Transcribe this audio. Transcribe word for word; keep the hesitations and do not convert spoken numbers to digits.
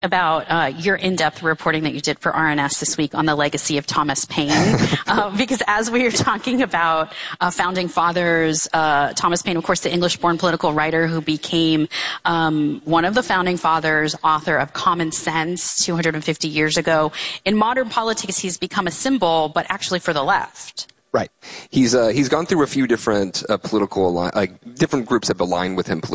about uh, your in-depth reporting that you did for R N S this week on the legacy of Thomas Paine, uh, because as we were talking about uh, founding fathers, uh, Thomas Paine, of course, the English-born political writer who became um, one of the founding fathers, author of Common Sense two hundred fifty years ago. In modern politics, he's become a symbol, but actually for the left. Right. He's uh, he's gone through a few different uh, political, like different groups have aligned with him politically.